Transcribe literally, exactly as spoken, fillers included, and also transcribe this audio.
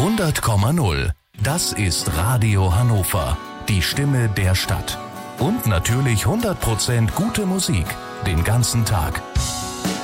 hundert Komma null. Das ist Radio Hannover. Die Stimme der Stadt. Und natürlich hundert Prozent gute Musik. Den ganzen Tag.